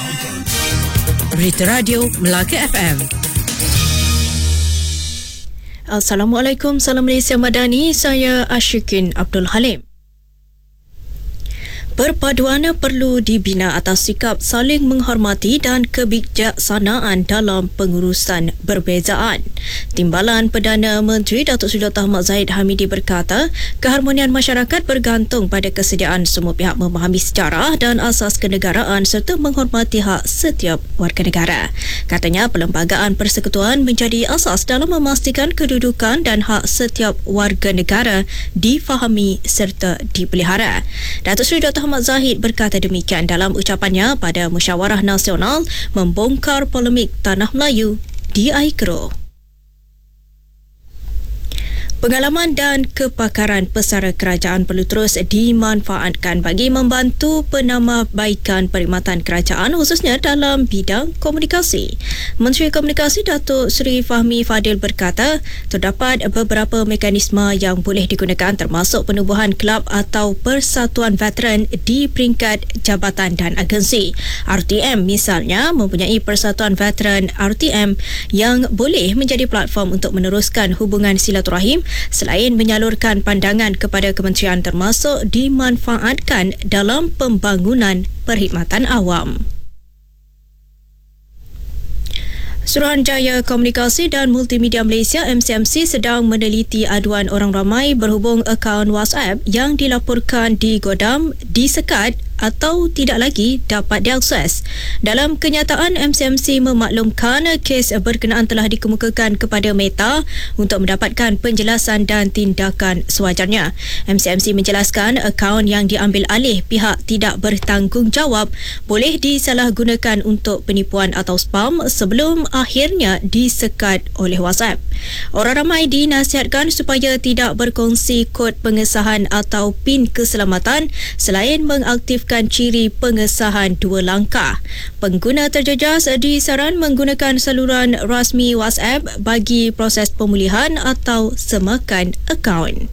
Berita Radio Melaka FM. Assalamualaikum, salam Malaysia Madani. Saya Ashikin Abdul Halim. Perpaduan perlu dibina atas sikap saling menghormati dan kebijaksanaan dalam pengurusan perbezaan. Timbalan Perdana Menteri Datuk Seri Dr. Ahmad Zahid Hamidi berkata, keharmonian masyarakat bergantung pada kesediaan semua pihak memahami sejarah dan asas kenegaraan serta menghormati hak setiap warga negara. Katanya, perlembagaan persekutuan menjadi asas dalam memastikan kedudukan dan hak setiap warga negara difahami serta dipelihara. Datuk Seri Dr. Ahmad Zahid berkata demikian dalam ucapannya pada Musyawarah Nasional membongkar polemik Tanah Melayu di Aikro. Pengalaman dan kepakaran pesara kerajaan perlu terus dimanfaatkan bagi membantu penambahbaikan perkhidmatan kerajaan khususnya dalam bidang komunikasi. Menteri Komunikasi Datuk Seri Fahmi Fadil berkata, terdapat beberapa mekanisme yang boleh digunakan termasuk penubuhan kelab atau persatuan veteran di peringkat jabatan dan agensi. RTM misalnya mempunyai persatuan veteran RTM yang boleh menjadi platform untuk meneruskan hubungan silaturahim selain menyalurkan pandangan kepada kementerian termasuk dimanfaatkan dalam pembangunan perkhidmatan awam. Suruhanjaya Komunikasi dan Multimedia Malaysia MCMC sedang meneliti aduan orang ramai berhubung akaun WhatsApp yang dilaporkan digodam, disekat atau tidak lagi dapat diakses. Dalam kenyataan, MCMC memaklumkan kes berkenaan telah dikemukakan kepada Meta untuk mendapatkan penjelasan dan tindakan sewajarnya. MCMC menjelaskan akaun yang diambil alih pihak tidak bertanggungjawab boleh disalahgunakan untuk penipuan atau spam sebelum akhirnya disekat oleh WhatsApp. Orang ramai dinasihatkan supaya tidak berkongsi kod pengesahan atau PIN keselamatan selain mengaktifkan ciri pengesahan 2 langkah. Pengguna terjejas disaran menggunakan saluran rasmi WhatsApp bagi proses pemulihan atau semakan akaun.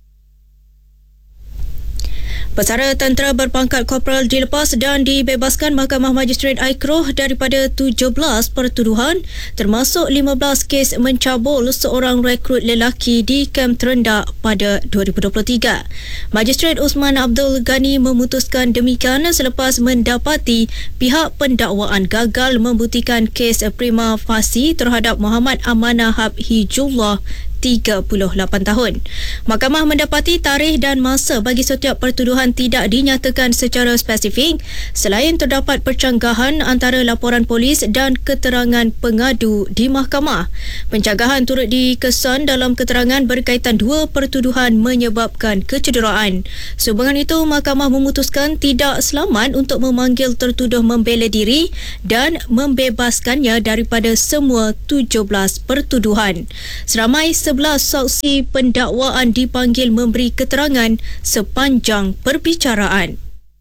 Pesara tentera berpangkat korporal dilepas dan dibebaskan Mahkamah Magistrate Aikro daripada 17 pertuduhan termasuk 15 kes mencabul seorang rekrut lelaki di Kem Terendak pada 2023. Magistrate Usman Abdul Ghani memutuskan demikian selepas mendapati pihak pendakwaan gagal membuktikan kes prima facie terhadap Muhammad Amanah Hab Hijullah 38 tahun. Mahkamah mendapati tarikh dan masa bagi setiap pertuduhan tidak dinyatakan secara spesifik selain terdapat percanggahan antara laporan polis dan keterangan pengadu di mahkamah. Pencegahan turut dikesan dalam keterangan berkaitan 2 pertuduhan menyebabkan kecederaan. Sehubungan itu, mahkamah memutuskan tidak selamat untuk memanggil tertuduh membela diri dan membebaskannya daripada semua 17 pertuduhan. Seramai 11 saksi pendakwaan dipanggil memberi keterangan sepanjang perbicaraan.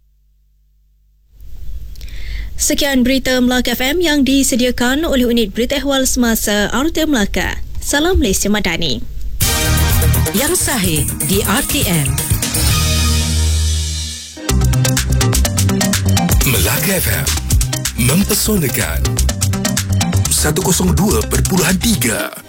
Sekian berita Melaka FM yang disediakan oleh unit berita ehwal semasa RTM Melaka. Salam Malaysia Madani. Yang sahih di RTM. Melaka FM mempesonakan 102.3